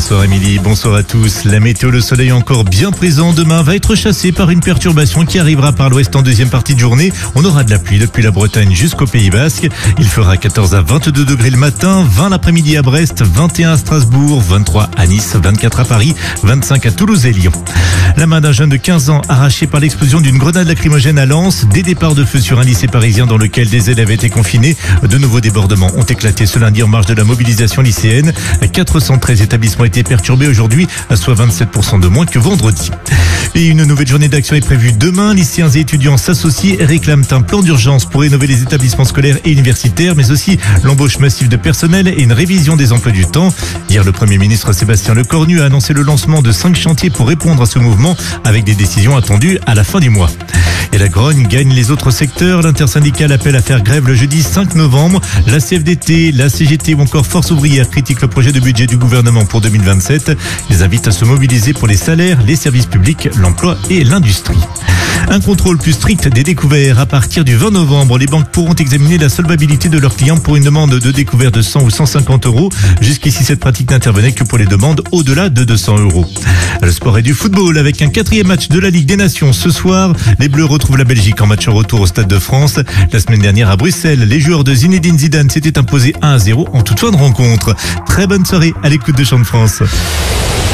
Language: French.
Bonsoir Émilie, bonsoir à tous. La météo, le soleil encore bien présent demain va être chassé par une perturbation qui arrivera par l'ouest en deuxième partie de journée. On aura de la pluie depuis la Bretagne jusqu'au Pays Basque. Il fera 14 à 22 degrés le matin, 20 l'après-midi à Brest, 21 à Strasbourg, 23 à Nice, 24 à Paris, 25 à Toulouse et Lyon. La main d'un jeune de 15 ans arrachée par l'explosion d'une grenade lacrymogène à Lens. Des départs de feu sur un lycée parisien dans lequel des élèves étaient confinés. De nouveaux débordements ont éclaté ce lundi en marge de la mobilisation lycéenne. 413 établissements étaient perturbés aujourd'hui, soit 27% de moins que vendredi. Et une nouvelle journée d'action est prévue demain. Lycéens et étudiants s'associent et réclament un plan d'urgence pour rénover les établissements scolaires et universitaires, mais aussi l'embauche massive de personnel et une révision des emplois du temps. Hier, le Premier ministre Sébastien Lecornu a annoncé le lancement de 5 chantiers pour répondre à ce mouvement, avec des décisions attendues à la fin du mois. Et la grogne gagne les autres secteurs. L'intersyndicale appelle à faire grève le jeudi 5 novembre. La CFDT, la CGT ou encore Force ouvrière critiquent le projet de budget du gouvernement pour 2027. Ils invitent à se mobiliser pour les salaires, les services publics, l'emploi et l'industrie. Un contrôle plus strict des découverts. À partir du 20 novembre, les banques pourront examiner la solvabilité de leurs clients pour une demande de découvert de 100 ou 150 euros. Jusqu'ici, cette pratique n'intervenait que pour les demandes au-delà de 200 euros. Le sport et du football avec un 4e match de la Ligue des Nations. Ce soir, les Bleus retrouvent la Belgique en match retour au Stade de France. La semaine dernière à Bruxelles, les joueurs de Zinedine Zidane s'étaient imposés 1-0 en toute fin de rencontre. Très bonne soirée à l'écoute de Chant de France.